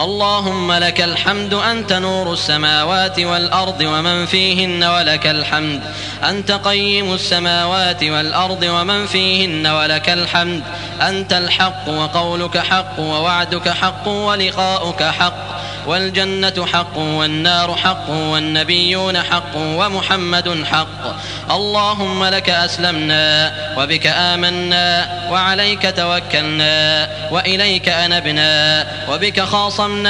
اللهم لك الحمد أنت نور السماوات والأرض ومن فيهن ولك الحمد، أنت قيم السماوات والأرض ومن فيهن ولك الحمد، أنت الحق وقولك حق ووعدك حق ولقاؤك حق، والجنة حق والنار حق والنبيون حق ومحمد حق. اللهم لك أسلمنا وبك آمنا وعليك توكلنا وإليك أنبنا وبك خاصمنا